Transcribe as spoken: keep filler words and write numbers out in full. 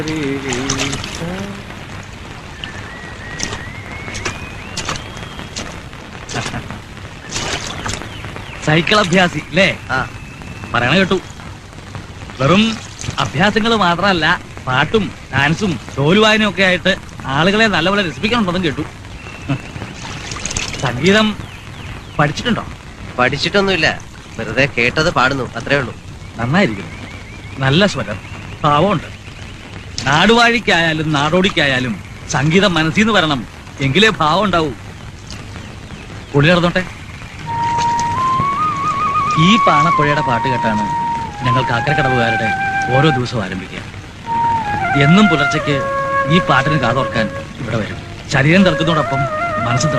Cycle അഭ്യാസി അല്ലേ? ആ പറയണ കേട്ടു. വെറും അഭ്യാസങ്ങൾ മാത്രമല്ല, പാട്ടും ഡാൻസും തോലുവായനും ഒക്കെ ആയിട്ട് ആളുകളെ നല്ലപോലെ രസിപ്പിക്കണമെന്നും കേട്ടു. സംഗീതം പഠിച്ചിട്ടുണ്ടോ? പഠിച്ചിട്ടൊന്നുമില്ല, വെറുതെ കേട്ടത് പാടുന്നു, അത്രേ ഉള്ളൂ. നന്നായിരിക്കും. നല്ല സ്വരം, ഭാവമുണ്ട്. നാടുവാഴിക്കായാലും നാടോടിക്കായാലും സംഗീതം മനസ്സിന്ന് വരണം, എങ്കിലേ ഭാവം ഉണ്ടാവൂ. പുള്ളി നടന്നോട്ടെ. ഈ പാണപ്പുഴയുടെ പാട്ട് കേട്ടാണ് ഞങ്ങൾ കാക്കരക്കടവുകാരുടെ ഓരോ ദിവസവും ആരംഭിക്കുക. എന്നും പുലർച്ചയ്ക്ക് ഈ പാട്ടിന് കാതോർക്കാൻ ഇവിടെ വരും. ശരീരം തളർക്കുന്നതോടൊപ്പം മനസ്സ്